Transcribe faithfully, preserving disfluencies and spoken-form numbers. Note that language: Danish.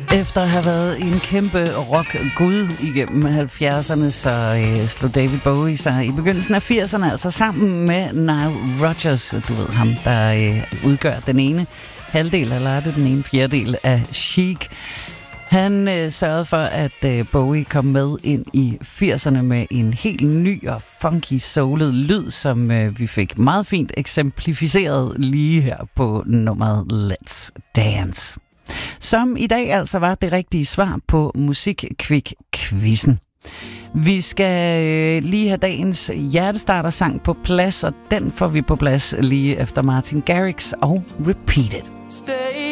Efter at have været en kæmpe rock-gud igennem halvfjerdserne, så øh, slog David Bowie sig i begyndelsen af firserne, altså sammen med Nile Rodgers, du ved ham, der øh, udgør den ene halvdel, eller er det den ene fjerdedel af Chic. Han øh, sørgede for, at øh, Bowie kom med ind i firserne med en helt ny og funky soulet lyd, som øh, vi fik meget fint eksemplificeret lige her på nummeret Let's Dance. Som i dag altså var det rigtige svar på Musikkvik-quizzen. Vi skal øh, lige have dagens hjertestarter-sang på plads, og den får vi på plads lige efter Martin Garrix og Repeat It.